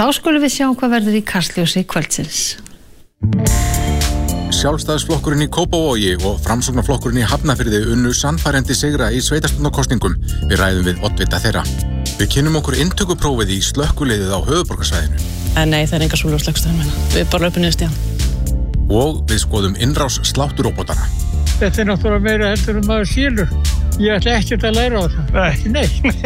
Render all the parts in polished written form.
þá skulum við sjá hvað verður í Kastljósi kvöldsins. Sjálfstæðisflokkurinn í Kópavogi og Framsóknarflokkurinn í Hafnarfirði unnu sannfærandi sigra í sveitarstjórnarkosningum. Við ræðum við oddvita þeirra. Við kynnum okkur inntökuprófið í slökkviliðið á höfuðborgarsvæðinu. Nei, það engar súlur á slökkvistöðum. Við bara löpum niður stíðan. Og við skoðum innrás slátturóbotana. Þetta náttúrulega meira heldur maður skilur. Ég ætla ekkert að læra á það. Nei.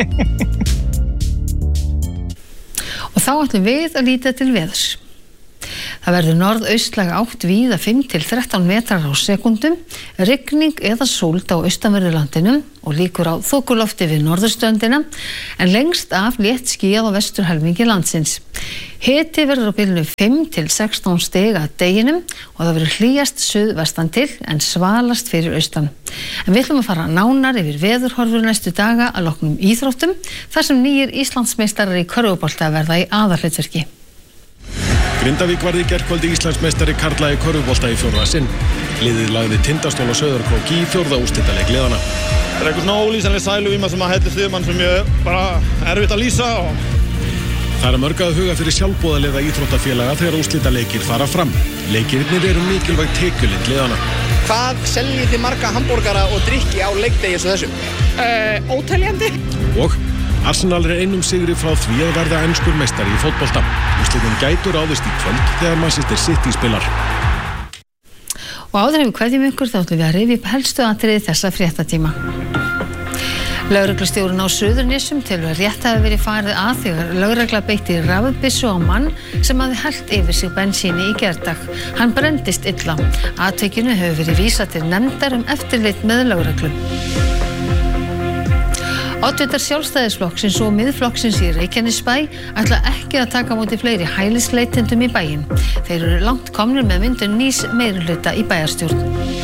Og þá ætlum við að líta til veðurs. Það verður norðaustlæg átt víða 5 til 13 metrar á sekúndum, rigning eða súld á austanverðu landinu og líkur á þokulofti við norðurströndina, en lengst af létt skýjað á vesturhelmingi landsins. Hiti verður á bilinu 5 til 16 stig að deginum og það verður hlýjast suðvestan til en svalast fyrir austan. En við ætlum að fara nánar yfir veðurhorfur næstu daga að loknum íþróttum, þar sem nýjir Íslandsmeistarar í körfubolta verða í aðalhlutverki. Grindavík varð í gærkvöldi Íslandsmeistari karla í körfubolta í 4. sinn. Liðið lagði Tindastól og Sauðárkrók í 4. úrslitaleik liðanna. Það er eitthvað svona ólýsanleg sæluvíma sem að hellir stuðmann sem ég bara erfitt að lýsa. Það er mörg að huga fyrir sjálfboðaliða íþróttafélaga þegar úrslitaleikir fara fram. Leikirnir eru mikilvæg tekjulind liðanna. Hvað seljið þið marga hambúrgara og drykki á leikdegi eins og þessum? Óteljandi. Og Arsenal er einum sigri frá því að verða enskur meistari í fótbolta. Úrslitin gætu ráðist í kvöld þegar Manchester City spilar. Og áður en við kveðjum ykkur þá ætlum við að rifja upp helstu atriði þessa fréttatíma. Lögreglustjórinn á Suðurnesjum telur að rétt hafi verið farið að þegar lögregla beitti rafbyssu á mann sem hafði hellt yfir sig bensíni í gærdag. Hann brenndist illa. Atvikinu hefur verið vísað til nefndar eftirlit með lögreglu. Oddvitar Sjálfstæðisflokksins og Miðflokksins í Reykjanesbæ ætla ekki að taka á móti fleiri hælisleitendum í bæinn. Þeir eru langt komnir með myndun nýs meirihluta í bæjarstjórn.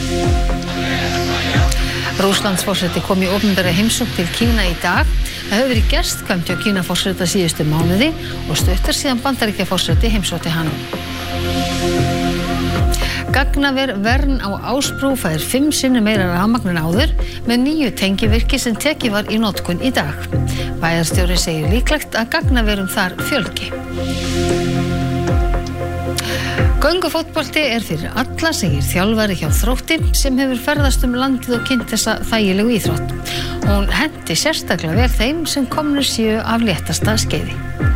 Rússlandsforseti kom í opinbera heimsókn til Kína í dag. Það hefur verið gestkvæmt hjá Kínaforseta síðustu mánuði og stuttar síðan Bandaríkjaforseti heimsótti hann. Gagnaver Vern á Ásbrú fær 5 sinnum meira rafmagn en áður með 9 tengivirki sem tekið var í notkun í dag. Bæjarstjóri segir líklegt að gagnaverum þar fjölgi. Göngufótbolti er fyrir alla, segir þjálfari hjá Þrótti sem hefur ferðast landið og kynnt þessa þægilegu íþrótt. Hún henti sérstaklega vel þeim sem komnir séu af léttasta skeiði.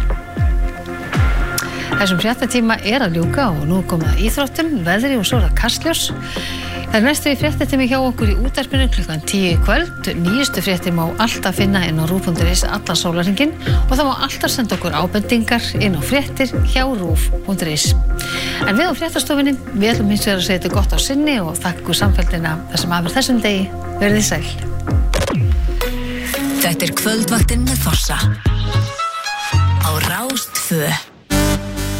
Þessum fréttatíma er að ljúka og nú komið að íþróttum, veðri og svo er það Kastljós. Það er næstu í fréttatími hjá okkur í útvarpinu klukkan 10 í kvöld. Nýjustu fréttir má alltaf finna inn á RÚV.is allan sólarhringinn og það má alltaf senda okkur ábendingar inn á fréttir hjá RÚV.is. En við á fréttastofunni, við ætlum hins vegar að segja þetta gott á sinni og þakka ykkur samfélgina þessum afur þessum degi. Verðið sæl. Þetta er kvöldvaktin með Fossa á Rás 2.